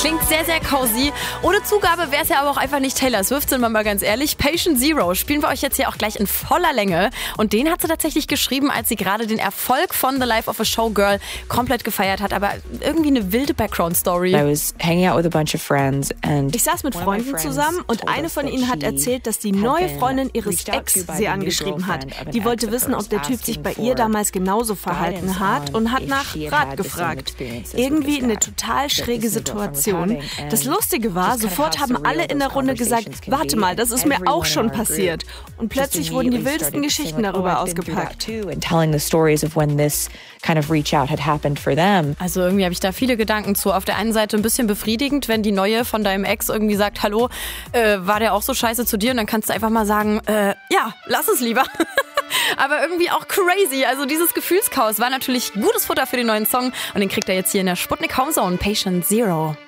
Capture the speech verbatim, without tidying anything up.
Klingt sehr, sehr cozy. Ohne Zugabe wäre es ja aber auch einfach nicht Taylor Swift, sind wir mal ganz ehrlich. Patient Zero spielen wir euch jetzt hier auch gleich in voller Länge. Und den hat sie tatsächlich geschrieben, als sie gerade den Erfolg von The Life of a Showgirl komplett gefeiert hat. Aber irgendwie eine wilde Background-Story. I was hanging out with a bunch of friends and Ich saß mit Freunden zusammen und eine von ihnen hat erzählt, dass die neue Freundin ihres Ex sie angeschrieben hat. Die wollte wissen, ob der Typ sich bei ihr damals genauso verhalten hat und hat nach Rat gefragt. Irgendwie eine total schräge Situation. Das Lustige war, sofort haben alle in der Runde gesagt, warte mal, das ist mir auch schon passiert. Und plötzlich wurden die wildesten Geschichten darüber ausgepackt. Also irgendwie habe ich da viele Gedanken zu. Auf der einen Seite ein bisschen befriedigend, wenn die Neue von deinem Ex irgendwie sagt, hallo, äh, war der auch so scheiße zu dir? Und dann kannst du einfach mal sagen, äh, ja, lass es lieber. Aber irgendwie auch crazy. Also dieses Gefühlschaos war natürlich gutes Futter für den neuen Song. Und den kriegt er jetzt hier in der Sputnik Homezone, Patient Zero.